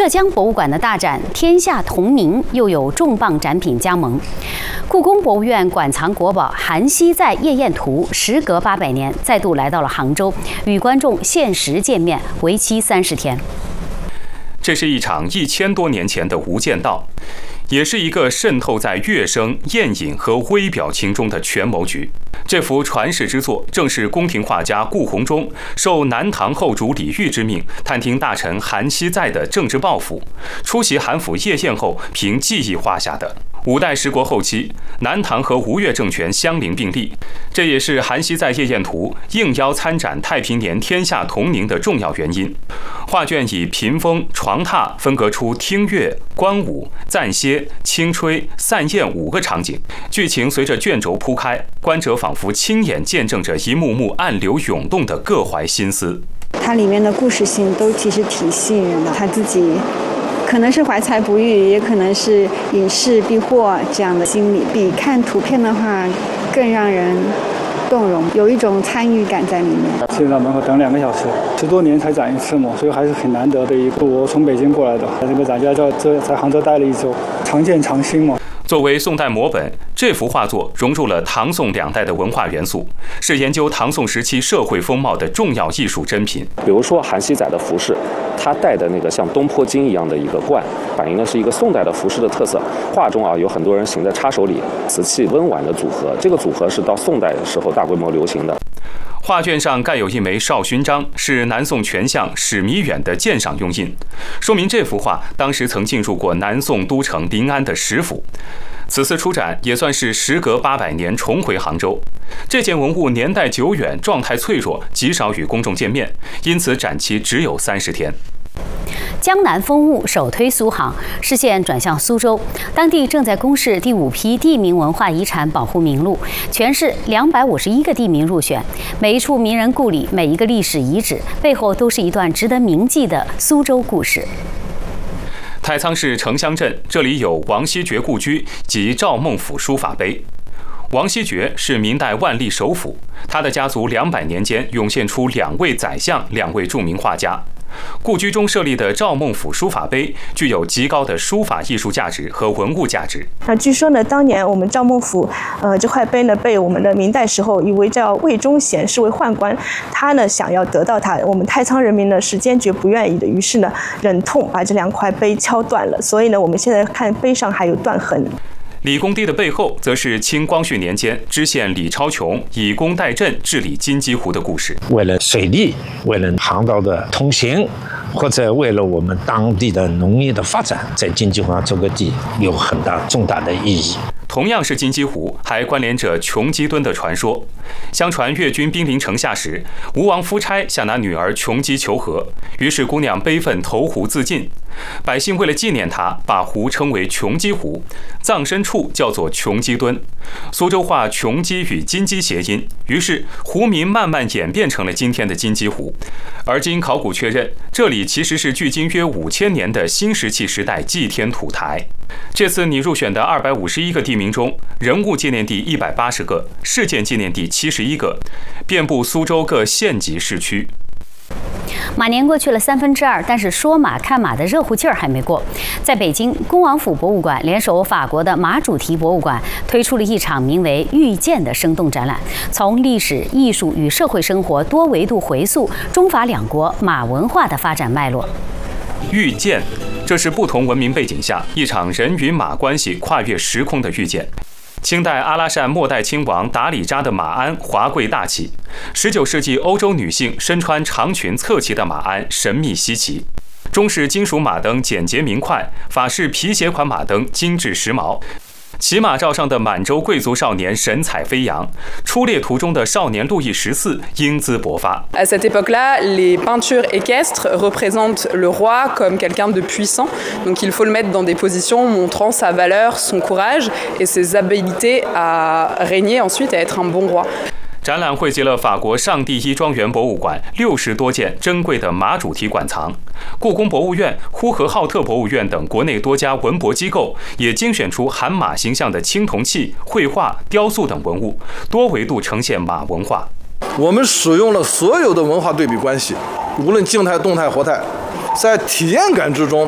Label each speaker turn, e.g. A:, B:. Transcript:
A: 浙江博物馆的大展“天下同名”又有重磅展品加盟。故宫博物院馆藏国宝《韩熙载夜宴图》时隔800年再度来到了杭州，与观众限时见面，为期30天。
B: 这是一场1000多年前的无间道，也是一个渗透在乐声、宴饮和微表情中的权谋局。这幅传世之作，正是宫廷画家顾闳中受南唐后主李煜之命，探听大臣韩熙载的政治抱负，出席韩府夜宴后凭记忆画下的。5代十国后期，南唐和吴越政权相邻并立，这也是《韩熙载夜宴图》应邀参展太平年天下同宁的重要原因。画卷以屏风、床榻分隔出听乐、观舞、暂歇、轻吹、散宴5个场景，剧情随着卷轴铺开，观者仿佛亲眼见证着一幕幕暗流涌动的各怀心思。
C: 它里面的故事性都其实挺吸引人的，他自己可能是怀才不遇，也可能是隐士避祸这样的心理，比看图片的话更让人动容，有一种参与感在里面。
D: 现在门口等2个小时，10多年才展一次嘛，所以还是很难得的一个。我从北京过来的，这个展家在杭州待了1周，常见常新嘛。
B: 作为宋代摹本，这幅画作融入了唐宋2代的文化元素，是研究唐宋时期社会风貌的重要艺术珍品。
E: 比如说韩熙载的服饰，他戴的那个像东坡巾一样的一个冠，反映的是一个宋代的服饰的特色。画中有很多人行的插手礼，瓷器温婉的组合，这个组合是到宋代的时候大规模流行的。
B: 画卷上盖有一枚少勋章，是南宋权相史弥远的鉴赏用印，说明这幅画当时曾进入过南宋都城临安的史府。此次出展也算是时隔800年重回杭州。这件文物年代久远，状态脆弱，极少与公众见面，因此展期只有30天。
A: 江南风物首推苏杭，视线转向苏州，当地正在公示第5批地名文化遗产保护名录，全市251个地名入选。每一处名人故里，每一个历史遗址，背后都是一段值得铭记的苏州故事。
B: 太仓市城乡镇，这里有王希爵故居及赵孟俯书法碑。王希爵是明代万历首辅，他的家族200年间涌现出2位宰相、2位著名画家。故居中设立的赵孟俯书法碑具有极高的书法艺术价值和文物价值。
F: 那据说呢，当年我们赵孟俯，这块碑呢被我们的明代时候一位叫魏忠贤视为宦官，他呢想要得到它，我们太仓人民呢是坚决不愿意的，于是呢忍痛把这2块碑敲断了，所以呢我们现在看碑上还有断痕。
B: 李公堤的背后，则是清光绪年间知县李超琼以工代赈治理金鸡湖的故事。
G: 为了水利，为了航道的通行，或者为了我们当地的农业的发展，在金鸡湖这个地有很大重大的意义。
B: 同样是金鸡湖，还关联着琼基墩的传说。相传越军兵临城下时，吴王夫差想拿女儿琼基求和，于是姑娘悲愤投湖自尽。百姓为了纪念她，把湖称为琼基湖，葬身处叫做琼基墩。苏州话琼基与金鸡谐音，于是湖名慢慢演变成了今天的金鸡湖。而经考古确认，这里其实是距今约5000年的新石器时代祭天土台。这次你入选的251个地名中，人物纪念地180个，事件纪念地71个，遍布苏州各县级市区。
A: 马年过去了2/3，但是说马看马的热乎劲儿还没过。在北京，恭王府博物馆联手法国的马主题博物馆，推出了一场名为《遇见》的生动展览，从历史、艺术与社会生活多维度回溯中法2国马文化的发展脉络。
B: 遇见，这是不同文明背景下一场人与马关系跨越时空的遇见。清代阿拉善末代亲王达里扎的马鞍华贵大气，19世纪欧洲女性身穿长裙侧骑的马鞍神秘稀奇，中式金属马灯简洁明快，法式皮鞋款马灯精致时髦。骑马照上的满洲贵族少年神采飞扬，出猎途中的少年路易14英姿勃发。
H: À cette époque-là, les peintures équestres représentent le roi comme quelqu'un de puissant. Donc il faut le mettre dans des positions montrant sa valeur, son courage et ses habiletés à régner ensuite et à être un bon roi.
B: 展览汇集了法国上第一庄园博物馆60多件珍贵的马主题馆藏，故宫博物院、呼和浩特博物院等国内多家文博机构也精选出含马形象的青铜器、绘画、雕塑等文物，多维度呈现马文化。
I: 我们使用了所有的文化对比关系，无论静态、动态、活态，在体验感之中